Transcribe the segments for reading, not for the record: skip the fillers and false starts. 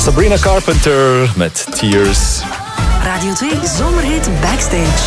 Sabrina Carpenter met Tears. Radio 2 Zomerhit Backstage.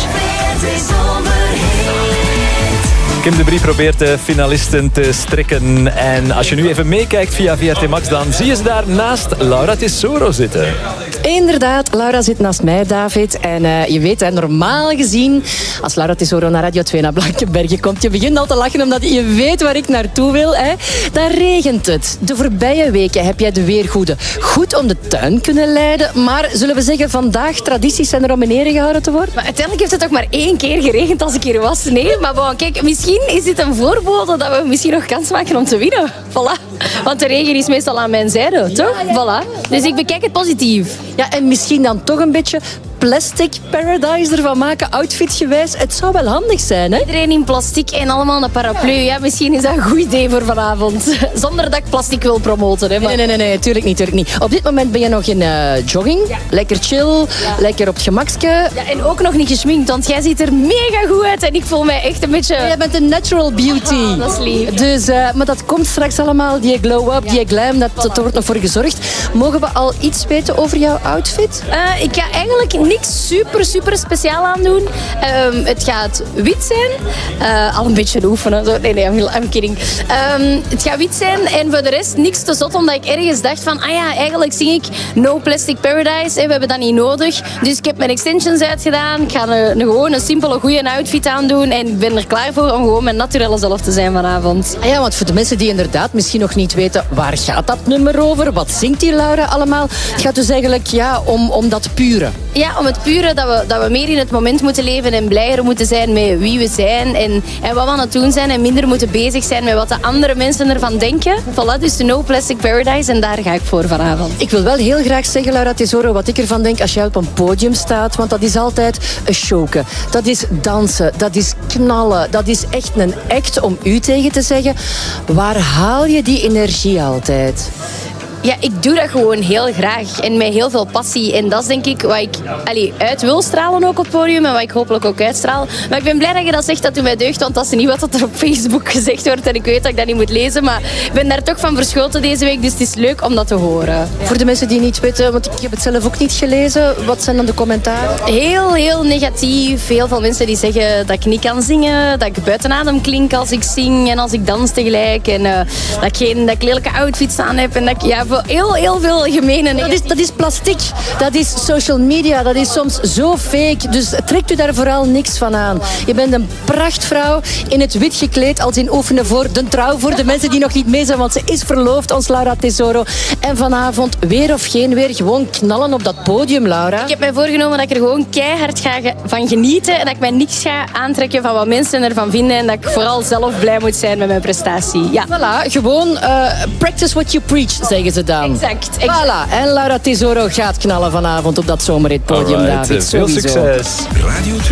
Kim de Brie probeert de finalisten te strikken. En als je nu even meekijkt via VRT Max, dan zie je ze daar naast Laura Tesoro zitten. Inderdaad, Laura zit naast mij, David. En je weet, normaal gezien, als Laura Tesoro naar Radio 2 naar Blankenberge komt, je begint al te lachen omdat je weet waar ik naartoe wil. Dan regent het. De voorbije weken heb jij de weergoede goed om de tuin kunnen leiden. Maar zullen we zeggen, vandaag tradities zijn er om in ere gehouden te worden? Maar uiteindelijk heeft het toch maar 1 keer geregend als ik hier was. Nee, maar bon, kijk, misschien is dit een voorbode dat we misschien nog kans maken om te winnen. Voilà. Want de regen is meestal aan mijn zijde, toch? Ja. Voilà. Dus ik bekijk het positief. Ja, en misschien dan toch een beetje plastic paradise ervan maken, outfitgewijs. Het zou wel handig zijn, hè? Iedereen in plastic en allemaal een paraplu. Ja, misschien is dat een goed idee voor vanavond. Zonder dat ik plastic wil promoten. Hè, maar... Nee, tuurlijk niet. Op dit moment ben je nog in jogging. Ja. Lekker chill, lekker op het gemakske. Ja, en ook nog niet geschminkt, want jij ziet er mega goed uit. En ik voel mij echt een beetje... Jij bent een natural beauty. Oh, dat is lief. Dus, maar dat komt straks allemaal, die glow-up, die glam, daar wordt nog voor gezorgd. Mogen we al iets weten over jouw outfit? Ik ga eigenlijk niks super speciaal aan doen. Het gaat wit zijn. Al een beetje oefenen. Zo. Nee, I'm kidding. Het gaat wit zijn en voor de rest niks te zot, omdat ik ergens dacht van, eigenlijk zing ik No Plastic Paradise. We hebben dat niet nodig. Dus ik heb mijn extensions uitgedaan. Ik ga gewoon een simpele, goede outfit aandoen en ik ben er klaar voor om gewoon mijn naturelle zelf te zijn vanavond. Ja, want voor de mensen die inderdaad misschien nog niet weten, waar gaat dat nummer over? Wat zingt die Laura allemaal? Het gaat dus eigenlijk om dat pure. Ja, om het pure, dat we meer in het moment moeten leven en blijer moeten zijn met wie we zijn en wat we aan het doen zijn en minder moeten bezig zijn met wat de andere mensen ervan denken. Voilà, dus de No Plastic Paradise en daar ga ik voor vanavond. Ik wil wel heel graag zeggen, Laura Tesoro, wat ik ervan denk als jij op een podium staat, want dat is altijd een showke. Dat is dansen, dat is knallen, dat is echt een act om u tegen te zeggen. Waar haal je die energie altijd? Ja, ik doe dat gewoon heel graag en met heel veel passie. En dat is denk ik wat ik uit wil stralen ook op het podium en wat ik hopelijk ook uitstraal. Maar ik ben blij dat je dat zegt, dat doet mij deugd, want dat is niet wat er op Facebook gezegd wordt en ik weet dat ik dat niet moet lezen, maar ik ben daar toch van verschoten deze week, dus het is leuk om dat te horen. Ja. Voor de mensen die niet weten, want ik heb het zelf ook niet gelezen, wat zijn dan de commentaren? Heel negatief. Heel veel mensen die zeggen dat ik niet kan zingen, dat ik buiten adem klink als ik zing en als ik dans tegelijk en dat ik lelijke outfits aan heb en dat ik heel veel gemene... Dat is plastic, dat is social media, dat is soms zo fake. Dus trekt u daar vooral niks van aan. Je bent een prachtvrouw in het wit gekleed als in oefenen voor de trouw. Voor de mensen die nog niet mee zijn, want ze is verloofd, ons Laura Tesoro. En vanavond, weer of geen weer, gewoon knallen op dat podium, Laura. Ik heb mij voorgenomen dat ik er gewoon keihard ga van genieten en dat ik mij niks ga aantrekken van wat mensen ervan vinden en dat ik vooral zelf blij moet zijn met mijn prestatie. Ja. Voilà, gewoon practice what you preach, zeggen ze dan. Exact. Voilà, en Laura Tesoro gaat knallen vanavond op dat zomerhit podium, David. Veel succes.